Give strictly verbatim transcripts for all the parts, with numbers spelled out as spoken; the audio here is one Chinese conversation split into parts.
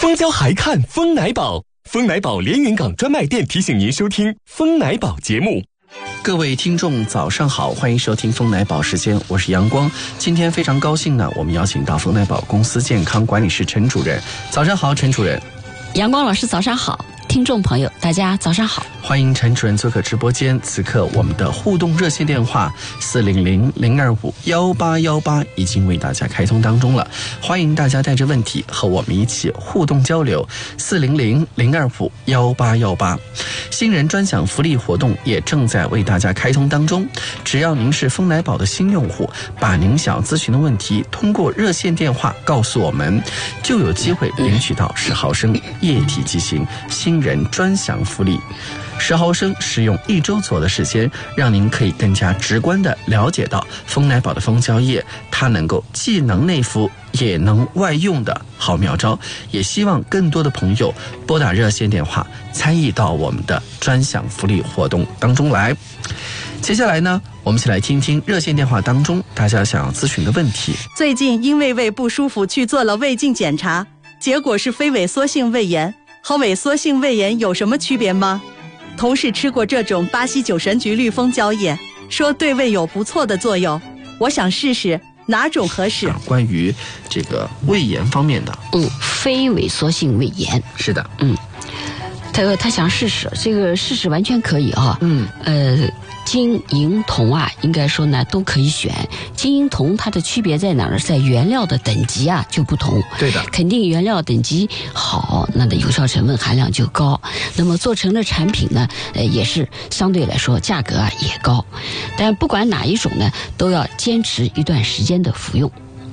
蜂胶还看蜂奶宝，蜂奶宝连云港专卖店提醒您收听蜂奶宝节目。 各位听众早上好，欢迎收听蜂奶宝时间，我是阳光。今天非常高兴呢，我们邀请到蜂奶宝公司健康管理室陈主任。早上好，陈主任。 阳光老师早上好，听众朋友大家早上好， 欢迎陈主任做客直播间。此刻我们的互动热线电话四零零零二五幺八幺八已经为大家开通当中了，欢迎大家带着问题和我们一起互动交流。四零零零二五幺八幺八，新人专享福利活动也正在为大家开通当中。只要您是蜂奶宝的新用户，把您想要咨询的问题通过热线电话告诉我们，就有机会领取到十毫升液体剂型新人专享福利。十毫升使用一周左右的时间，让您可以更加直观地了解到蜂奶宝的蜂胶液，它能够既能内服也能外用的好妙招。也希望更多的朋友拨打热线电话参与到我们的专享福利活动当中来。接下来呢，我们一起来听听热线电话当中大家想要咨询的问题。 最近因为胃不舒服去做了胃镜检查，结果是非萎缩性胃炎，和萎缩性胃炎有什么区别吗？同事吃过这种巴西九神菊绿蜂胶液，说对胃有不错的作用，我想试试哪种合适。 啊、关于这个胃炎方面的， 嗯，非萎缩性胃炎， 是的， 嗯，他他想试试，这个试试完全可以啊， 嗯， 呃。金银铜啊，应该说呢都可以选。金银铜它的区别在哪儿？在原料的等级啊就不同。 对的， 肯定原料等级好，那的有效成分含量就高。那么做成的产品呢，呃，也是相对来说价格啊也高。但不管哪一种呢，都要坚持一段时间的服用。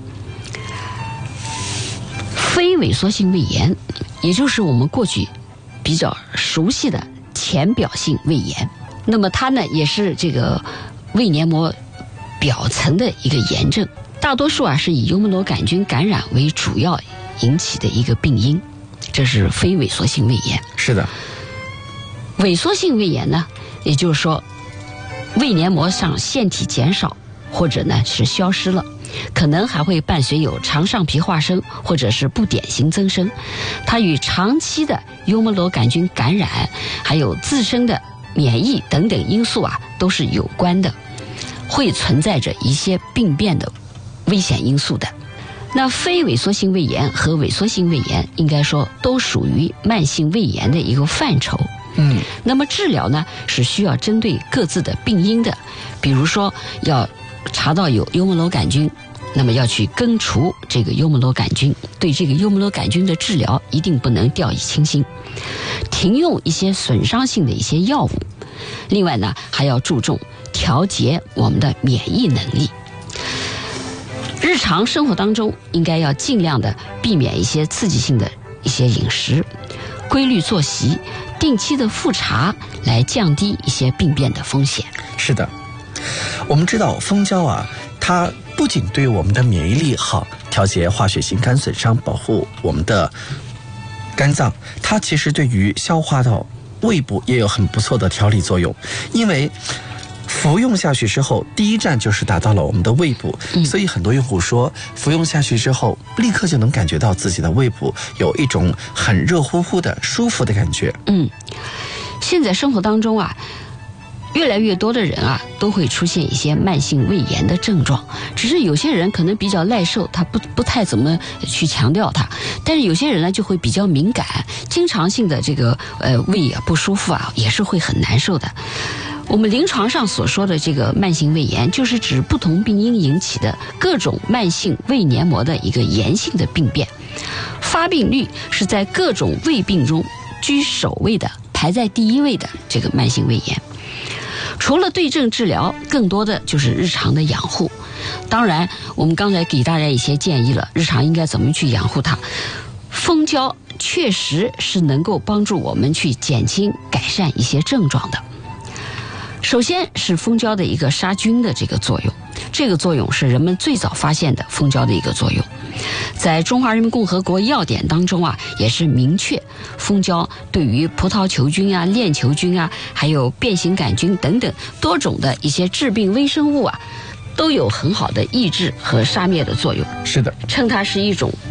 非萎缩性胃炎，也就是我们过去比较熟悉的浅表性胃炎。那么它呢，也是这个胃黏膜表层的一个炎症，大多数啊是以幽门螺杆菌感染为主要引起的一个病因，这是非萎缩性胃炎。 是的， 萎缩性胃炎呢，也就是说胃黏膜上腺体减少，或者呢是消失了，可能还会伴随有肠上皮化生或者是不典型增生。它与长期的幽门螺杆菌感染，还有自身的免疫等等因素啊都是有关的，会存在着一些病变的危险因素的。那非萎缩性胃炎和萎缩性胃炎应该说都属于慢性胃炎的一个范畴。 嗯， 那么治疗呢是需要针对各自的病因的，比如说要查到有幽门螺杆菌，那么要去根除这个幽门螺杆菌，对这个幽门螺杆菌的治疗一定不能掉以轻心，停用一些损伤性的一些药物。另外呢，还要注重调节我们的免疫能力。日常生活当中应该要尽量的避免一些刺激性的一些饮食，规律作息，定期的复查，来降低一些病变的风险。 是的，我们知道蜂胶啊，它不仅对我们的免疫力好，调节化血性肝损伤，保护我们的肝脏，它其实对于消化道、胃部也有很不错的调理作用。因为服用下去之后，第一站就是达到了我们的胃部，嗯、所以很多用户说，服用下去之后，立刻就能感觉到自己的胃部有一种很热乎乎的、舒服的感觉。 嗯，现在生活当中啊，越来越多的人啊都会出现一些慢性胃炎的症状，只是有些人可能比较耐受，他不不太怎么去强调它，但是有些人呢就会比较敏感，经常性的这个呃胃啊不舒服啊也是会很难受的。我们临床上所说的这个慢性胃炎，就是指不同病因引起的各种慢性胃黏膜的一个炎性的病变，发病率是在各种胃病中居首位的，排在第一位的这个慢性胃炎。除了对症治疗，更多的就是日常的养护。当然我们刚才给大家一些建议了，日常应该怎么去养护它。蜂胶确实是能够帮助我们去减轻改善一些症状的。首先是蜂胶的一个杀菌的这个作用，这个作用是人们最早发现的蜂胶的一个作用。在中华人民共和国药典当中啊，也是明确蜂胶对于葡萄球菌啊、链球菌啊，还有变形杆菌等等多种的一些致病微生物啊，都有很好的抑制和杀灭的作用。 是的， 称它是一种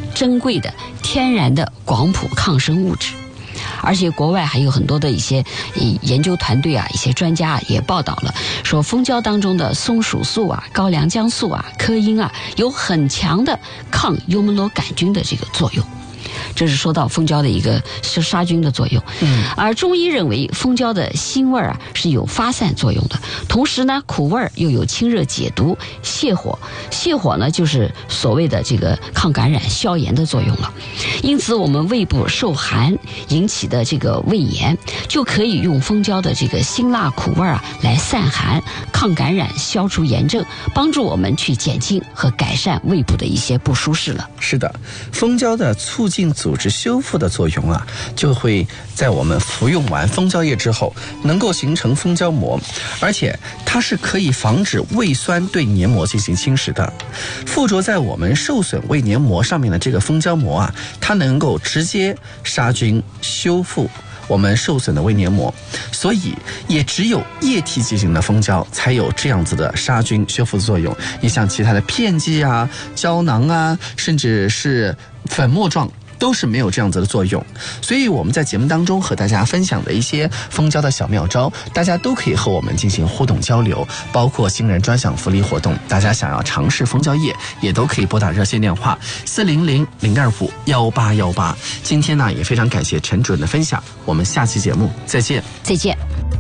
珍贵的天然的广谱抗生物质。而且国外还有很多的一些研究团队啊，一些专家啊也报道了，说蜂胶当中的松鼠素啊、高良姜素啊、科因啊，有很强的抗幽门螺杆菌的这个作用。这是说到蜂胶的一个是杀菌的作用。嗯，而中医认为蜂胶的辛味啊是有发散作用的，同时呢苦味又有清热解毒、泻火。泻火呢就是所谓的这个抗感染、消炎的作用了。因此我们胃部受寒引起的这个胃炎，就可以用蜂胶的这个辛辣苦味啊来散寒、抗感染、消除炎症，帮助我们去减轻和改善胃部的一些不舒适了。 是的，蜂胶的促进组织修复的作用啊，就会在我们服用完蜂胶液之后，能够形成蜂胶膜，而且它是可以防止胃酸对黏膜进行侵蚀的。附着在我们受损胃黏膜上面的这个蜂胶膜啊，它能够直接杀菌修复我们受损的胃黏膜，所以也只有液体剂型的蜂胶才有这样子的杀菌修复作用。你像其他的片剂啊、胶囊啊，甚至是粉末状，都是没有这样子的作用。所以我们在节目当中和大家分享的一些蜂胶的小妙招，大家都可以和我们进行互动交流，包括新人专享福利活动，大家想要尝试蜂胶液也都可以拨打热线电话四零零零二五幺八幺八。今天呢也非常感谢陈主任的分享，我们下期节目再见。 再见。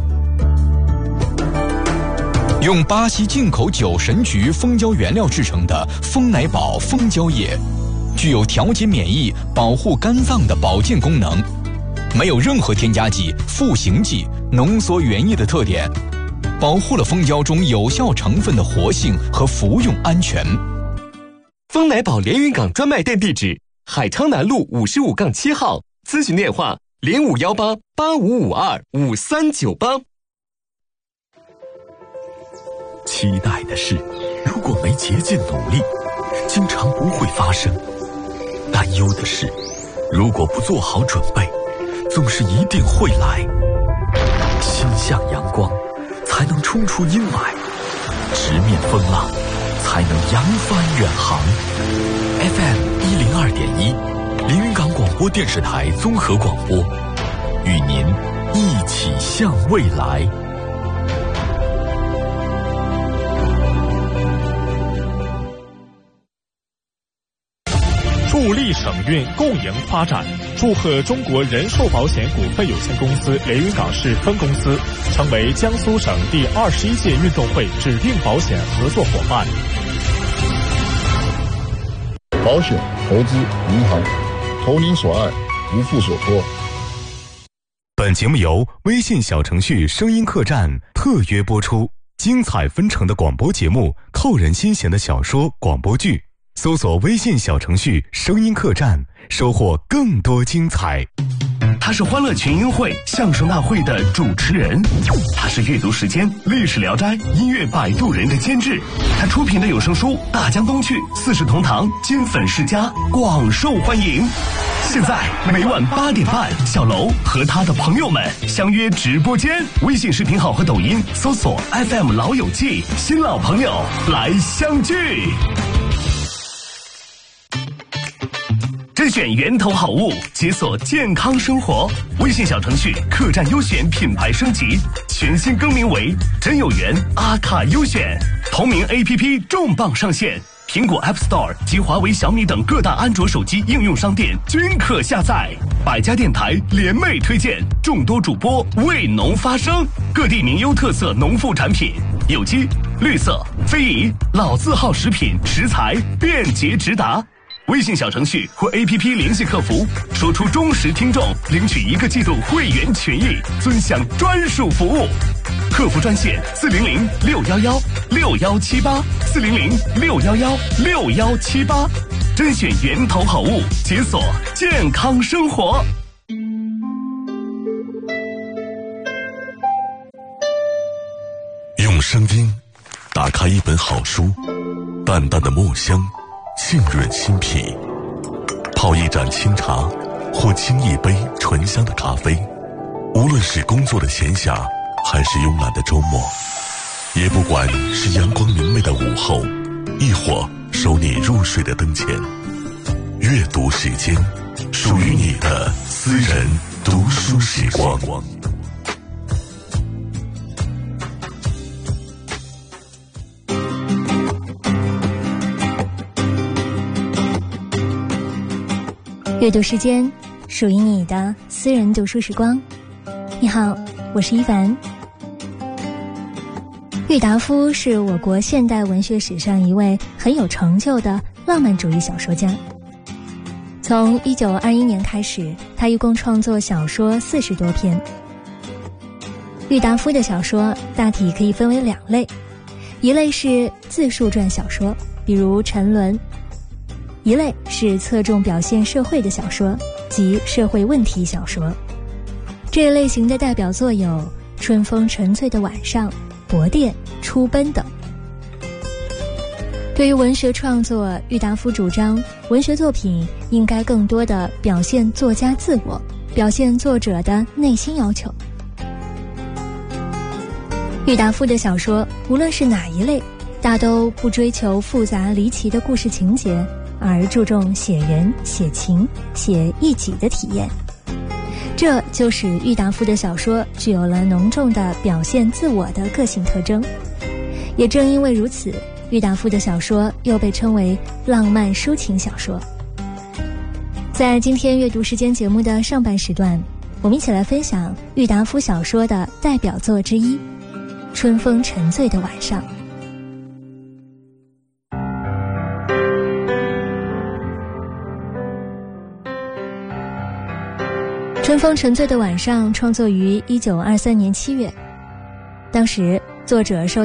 用巴西进口酒神菊蜂胶原料制成的蜂奶宝蜂胶液，具有调节免疫、保护肝脏的保健功能，没有任何添加剂、赋形剂、浓缩原液的特点，保护了蜂胶中有效成分的活性和服用安全。 蜂奶宝连云港专卖店地址：海昌南路五十五杠七号，咨询电话零五幺八八五五二五三九八。 期待的事，如果没竭尽努力，经常不会发生。担忧的是，如果不做好准备，总是一定会来。心向阳光，才能冲出阴霾；直面风浪，才能扬帆远航。F M 一零二点一，连云港广播电视台综合广播，与您一起向未来。 助力省运共赢发展，祝贺中国人寿保险股份有限公司连云港市分公司成为江苏省第二十一届运动会指定保险合作伙伴。 保险、投资、银行，投您所爱，无负所托。 本节目由微信小程序声音客栈特约播出，精彩纷呈的广播节目，扣人心弦的小说、广播剧。搜索微信小程序声音客栈，收获更多精彩。 他是欢乐群英会相声大会的主持人，他是阅读时间历史聊斋音乐摆渡人的监制，他出品的有声书《大江东去》《四世同堂》金粉世家广受欢迎。现在每晚八点半，小楼和他的朋友们相约直播间，微信视频号和抖音搜索 F M 老友记，新老朋友来相聚。甄选源头好物，解锁健康生活。微信小程序客栈优选品牌升级，全新更名为真有缘阿卡优选。同名 A P P 重磅上线，苹果 App Store 及华为、小米等各大安卓手机应用商店均可下载。百家电台联袂推荐，众多主播为农发声，各地名优特色农副产品，有机、绿色、非遗、老字号食品食材便捷直达。微信小程序或 A P P 联系客服，说出忠实听众领取一个季度会员权益，尊享专属服务。客服专线四零零六幺幺六幺七八四零零六幺幺六幺七八，甄选源头好物，解锁健康生活。 用声音打开一本好书，淡淡的墨香浸润心脾，泡一盏清茶或沏一杯醇香的咖啡，无论是工作的闲暇还是慵懒的周末，也不管是阳光明媚的午后，亦或收你入睡的灯前， 阅读时间，属于你的私人读书时光。 阅读时间，属于你的私人读书时光。你好，我是一凡。郁达夫是我国现代文学史上一位很有成就的浪漫主义小说家。从一九二一年开始，他一共创作小说四十多篇。郁达夫的小说大体可以分为两类，一类是自述传小说，比如《沉沦》；一类是侧重表现社会的小说，即社会问题小说。这一类型的代表作有《春风沉醉的晚上》、《薄电》、《出奔》等。对于文学创作，郁达夫主张文学作品应该更多地表现作家自我，表现作者的内心要求。郁达夫的小说无论是哪一类，大都不追求复杂离奇的故事情节，而注重写人、写情、写一己的体验。这就使郁达夫的小说具有了浓重的表现自我的个性特征。也正因为如此，郁达夫的小说又被称为浪漫抒情小说。在今天阅读时间节目的上半时段，我们一起来分享郁达夫小说的代表作之一《春风沉醉的晚上》。《春风沉醉的晚上》创作于一九二三年七月，当时作者受